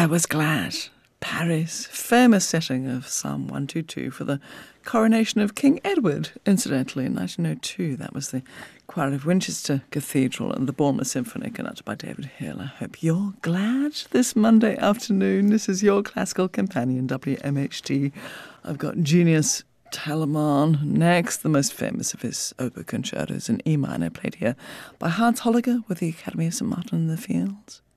I was glad. Paris, famous setting of Psalm 122 for the coronation of King Edward, incidentally, in 1902. That was the choir of Winchester Cathedral and the Bournemouth Symphony, conducted by David Hill. I hope you're glad this Monday afternoon. This is your classical companion, WMHT. I've got Genius Telemann next, the most famous of his oboe concertos in E minor, played here by Hans Holliger with the Academy of St. Martin in the Fields.